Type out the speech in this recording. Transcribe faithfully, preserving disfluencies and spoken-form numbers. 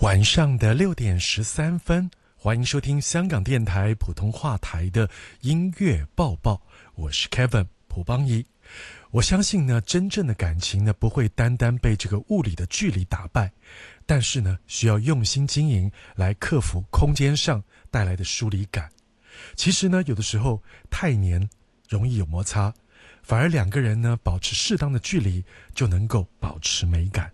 晚上的六点十三分，欢迎收听香港电台普通话台的音乐报报，我是 Kevin 蒲邦仪。我相信呢，真正的感情呢，不会单单被这个物理的距离打败，但是呢，需要用心经营来克服空间上带来的疏离感。其实呢，有的时候太黏容易有摩擦，反而两个人呢保持适当的距离，就能够保持美感。